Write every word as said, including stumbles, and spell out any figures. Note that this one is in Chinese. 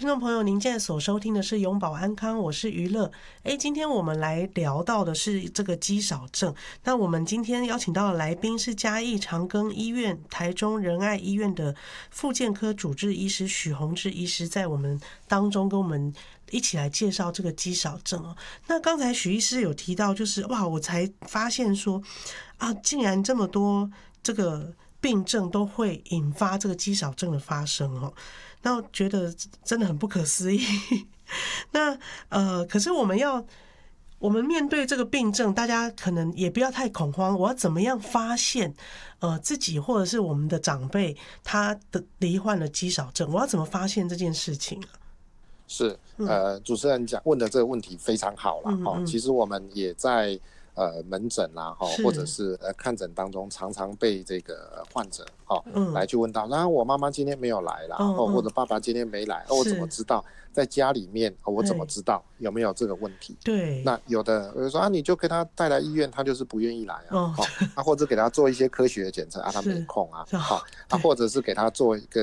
听众朋友，您现在所收听的是永保安康，我是于乐。哎，今天我们来聊到的是这个肌少症。那我们今天邀请到的来宾是嘉义长庚医院、台中仁爱医院的复健科主治医师许宏志医师，在我们当中跟我们一起来介绍这个肌少症哦。那刚才许医师有提到，就是哇，我才发现说啊，竟然这么多这个病症都会引发这个肌少症的发生哦。那我觉得真的很不可思议。那呃，可是我们要，我们面对这个病症，大家可能也不要太恐慌。我要怎么样发现呃自己或者是我们的长辈他的罹患了肌少症？我要怎么发现这件事情啊？ 是，呃，主持人讲问的这个问题非常好啦。嗯嗯，其实我们也在呃门诊啦，或者是呃看诊当中，常常被这个患者哦、嗯、来去问到，那我妈妈今天没有来啦，嗯嗯，或者爸爸今天没来，哦、我怎么知道？在家里面、哦、我怎么知道有没有这个问题？对，那有的有说啊，你就给他带来医院，他就是不愿意来啊，哦哦、啊或者给他做一些科学的检测啊，他没空啊，好、哦，啊或者是给他做一个